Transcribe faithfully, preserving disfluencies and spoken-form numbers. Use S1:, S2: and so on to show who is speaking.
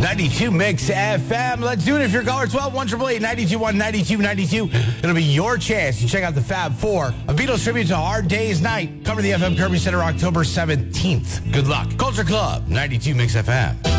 S1: ninety-two Mix F M. Let's do it. If you're caller twelve one eight eight nine two one nine two nine two, it'll be your chance to check out the Fab Four, a Beatles tribute to Hard Day's Night. Cover the F M Kirby Center October seventeenth. Good luck. Culture Club, ninety-two Mix F M.